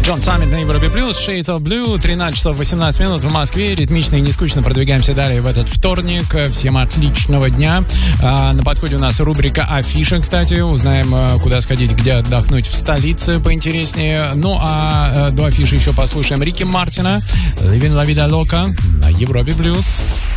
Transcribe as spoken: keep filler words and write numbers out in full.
Джон Саммит на Европе Плюс, Shades of Blue, тринадцать часов восемнадцать минут в Москве. Ритмично и нескучно продвигаемся далее в этот вторник. Всем отличного дня. А, на подходе у нас рубрика «Афиша», кстати. Узнаем, куда сходить, где отдохнуть в столице поинтереснее. Ну, а до афиши еще послушаем Рики Мартина «Living La Vida Loca» на Европе Плюс.